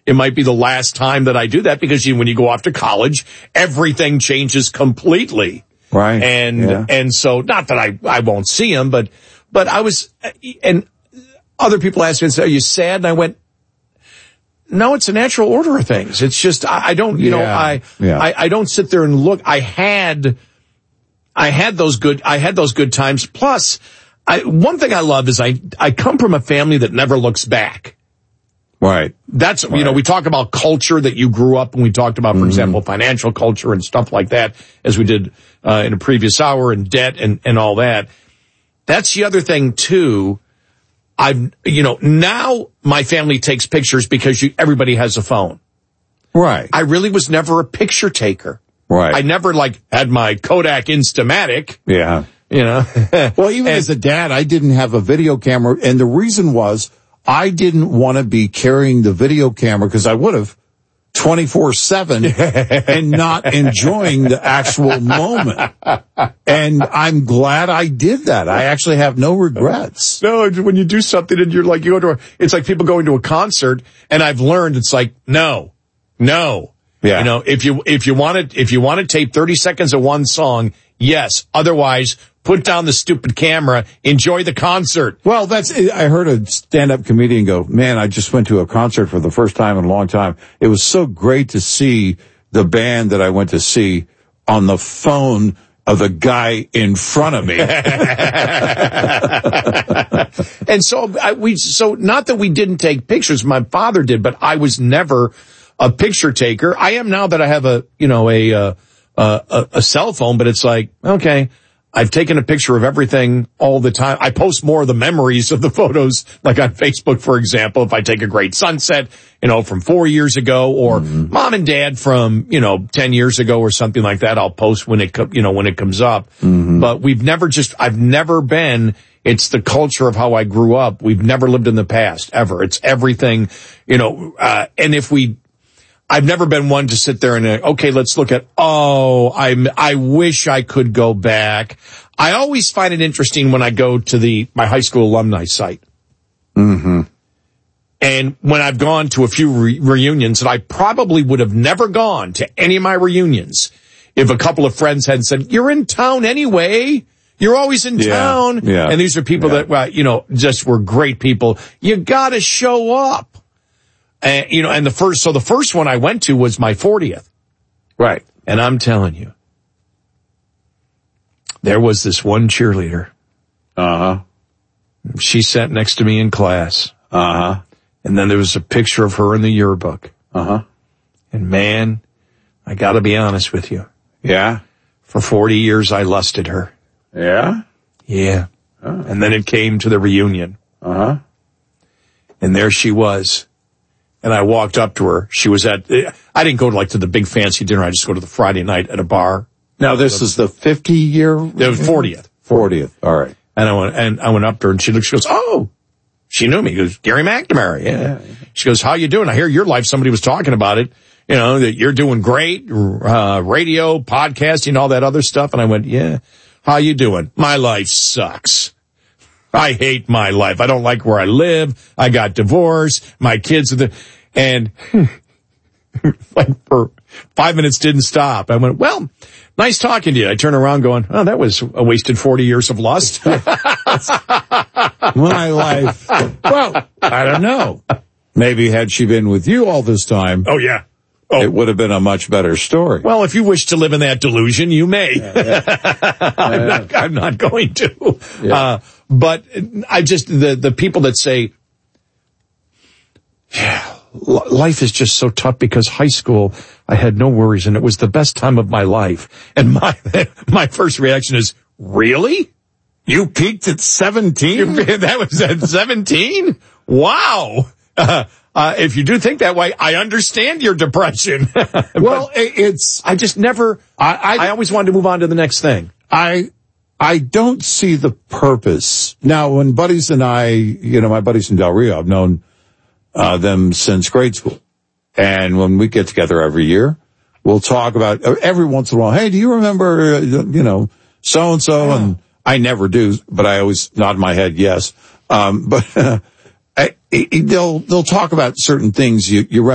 it might be the last time that I do that, because when you go off to college, everything changes completely. Right. And so, not that I won't see him, but I was, and other people asked me, are you sad? And I went, no, it's a natural order of things. It's just, I don't, I don't sit there and look. I had those good times. Plus, one thing I love is I come from a family that never looks back. Right. That's, we talk about culture that you grew up, and we talked about, for example, financial culture and stuff like that, as we did in a previous hour, and debt and all that. That's the other thing too. Now my family takes pictures because everybody has a phone. Right. I really was never a picture taker. Right. I never had my Kodak Instamatic. Yeah. Well, even as a dad, I didn't have a video camera, and the reason was I didn't want to be carrying the video camera, because I would have 24/7 and not enjoying the actual moment. And I'm glad I did that. I actually have no regrets. No, when you do something and you're it's like people going to a concert, and I've learned it's like, no. Yeah. If you want to tape 30 seconds of one song, yes. Otherwise, put down the stupid camera, enjoy the concert. Well, I heard a stand-up comedian go, man, I just went to a concert for the first time in a long time. It was so great to see the band that I went to see on the phone of the guy in front of me. And so not that we didn't take pictures, my father did, but I was never a picture taker. I am now that I have a cell phone, but it's like, okay, I've taken a picture of everything all the time. I post more of the memories of the photos, like on Facebook, for example. If I take a great sunset, from 4 years ago, or mom and dad from, 10 years ago or something like that, I'll post when it comes up. But I've never been, it's the culture of how I grew up. We've never lived in the past, ever. It's everything, and I've never been one to sit there and, okay, let's look at, I wish I could go back. I always find it interesting when I go to my high school alumni site. And when I've gone to a few reunions, and I probably would have never gone to any of my reunions if a couple of friends had said, you're in town anyway. You're always in town. Yeah. And these are people that, just were great people. You gotta show up. And the first one I went to was my 40th. Right. And I'm telling you, there was this one cheerleader. She sat next to me in class. And then there was a picture of her in the yearbook. And man, I gotta be honest with you. Yeah. For 40 years, I lusted her. Yeah? Yeah. And then it came to the reunion. And there she was. And I walked up to her. She was I didn't go to the big fancy dinner. I just go to the Friday night at a bar. Now this is the 50-year? The 40th. 40th. All right. And I went up to her, and she goes, oh, she knew me. She goes, Gary McNamara. Yeah. She goes, how you doing? I hear your life. Somebody was talking about it. That you're doing great, radio, podcasting, all that other stuff. And I went, yeah. How you doing? My life sucks. I hate my life. I don't like where I live. I got divorced. My kids and for 5 minutes didn't stop. I went, well, nice talking to you. I turned around going, oh, that was a wasted 40 years of lust. My life. Well, I don't know. Maybe had she been with you all this time. Oh, yeah. It would have been a much better story. Well, if you wish to live in that delusion, you may. I'm not going to. Yeah. But I just, the people that say, life is just so tough because high school, I had no worries and it was the best time of my life. And my first reaction is, really? You peaked at 17? That was at 17? Wow. If you do think that way, I understand your depression. Well, I just never, I always wanted to move on to the next thing. I don't see the purpose. Now, when buddies and I, my buddies in Del Rio, I've known them since grade school. And when we get together every year, we'll talk about, every once in a while, hey, do you remember, so-and-so? Oh. And I never do, but I always nod my head yes. But they'll talk about certain things you